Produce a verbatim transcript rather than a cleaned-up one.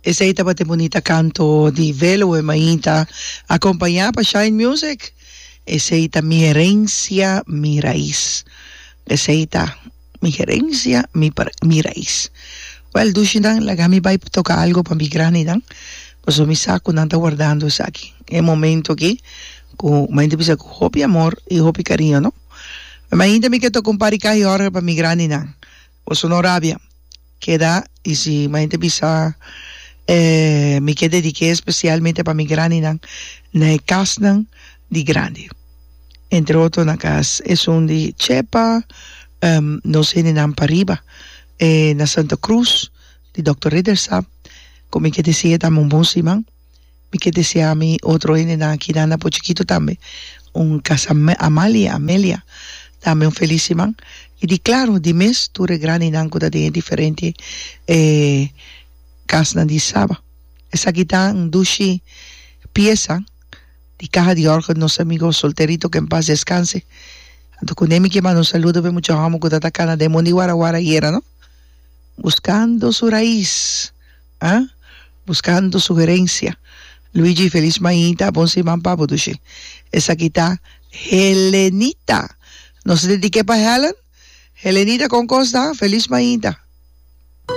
Esa ita pati bonita canto di Velo e Maita, acompañada por Shine Music. Esa ita mi herencia, mi raíz. Esa ita mi herencia, mi, mi raíz. Well, dushidan, la gami vai toca algo para mi granidan. Pues mi saco nanta guardando eso aquí. En momento aquí, con mainte pisa con hopi amor y hopi cariño, ¿no? Mainte mi que toca un paricaje ahora para mi granidan. Pues no rabia. Queda, y si mainte pisa eh, mi que dediqué especialmente para mi granidan, na casnan di grande. Entre otros, na cas es un di Chepa, um, no sé ni nan pariba, eh, na Santa Cruz, di doctor Riddersap, como mi que decía también un buen simán, mi que decía a mi otro en na kirana po chiquito también, un casa Amalia, Amelia, también un feliz simán. Y di claro, di mes, tu regranidan kuda de diferente, eh, casna di saba. Esa quita un dushi pieza, di caja de órganos, nuestros amigos solteritos que en paz descanse. Anto con emi que mando un saludo, ve mucho amo con esta cana de Moni Guaraguara y era, ¿no? Buscando su raíz, ¿ah? ¿eh? Buscando su herencia. Luigi, feliz mañita, bon simán papo dushi. Esa quita Helenita. No se dedique para Helen. Helenita con Costa, feliz mañita.